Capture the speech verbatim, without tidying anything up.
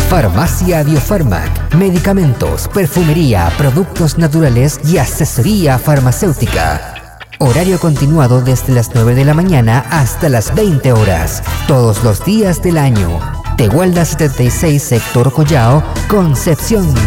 Farmacia Biofarmac, medicamentos, perfumería, productos naturales y asesoría farmacéutica. Horario continuado desde las nueve de la mañana hasta las veinte horas, todos los días del año. Tehuelda setenta y seis, Sector Collao, Concepción.